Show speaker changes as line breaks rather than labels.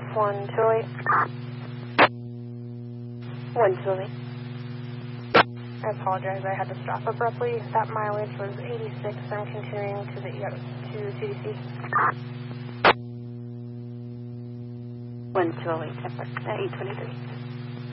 1208. 1208. I apologize, I had to stop abruptly. That mileage was 86. I'm continuing to CDC.
1208, 823.